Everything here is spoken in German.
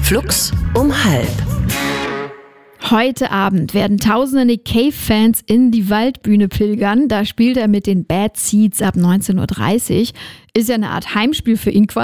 Flux um 12:30. Heute Abend werden tausende Nick Cave-Fans in die Waldbühne pilgern. Da spielt er mit den Bad Seeds ab 19:30 Uhr. Ist ja eine Art Heimspiel für ihn quasi.